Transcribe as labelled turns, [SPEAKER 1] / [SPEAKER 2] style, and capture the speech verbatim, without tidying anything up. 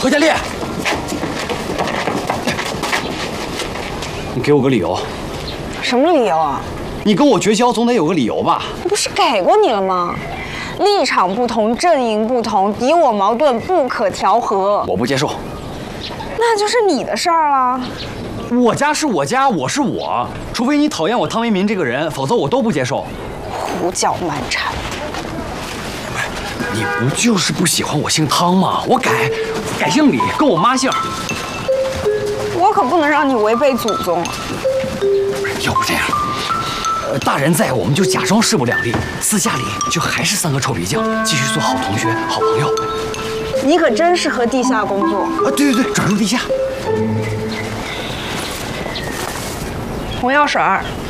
[SPEAKER 1] 何佳丽，你给我个理由。
[SPEAKER 2] 什么理由啊？
[SPEAKER 1] 你跟我绝交总得有个理由吧？
[SPEAKER 2] 不是给过你了吗？立场不同，阵营不同，敌我矛盾不可调和。
[SPEAKER 1] 我不接受。
[SPEAKER 2] 那就是你的事儿了。
[SPEAKER 1] 我家是我家，我是我，除非你讨厌我汤为民这个人，否则我都不接受。
[SPEAKER 2] 胡搅蛮缠。
[SPEAKER 1] 你不就是不喜欢我姓汤吗？我改，改姓李，跟我妈姓。
[SPEAKER 2] 我可不能让你违背祖宗。
[SPEAKER 1] 要不这样，呃，大人在，我们就假装势不两立，私下里就还是三个臭皮匠，继续做好同学、好朋友。
[SPEAKER 2] 你可真适合地下工作
[SPEAKER 1] 啊！对对对，转入地下。
[SPEAKER 2] 红药水儿。